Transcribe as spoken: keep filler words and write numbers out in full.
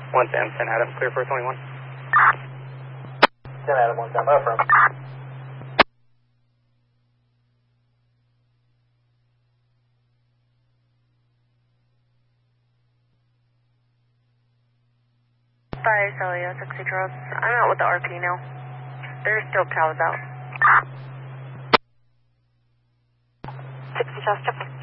one ten, ten Adam, clear for twenty-one. ten Adam, one ten, affirm. Bye, Celia, sixty Roads. I'm out with the R P now. There's still cows out. sixty Chester.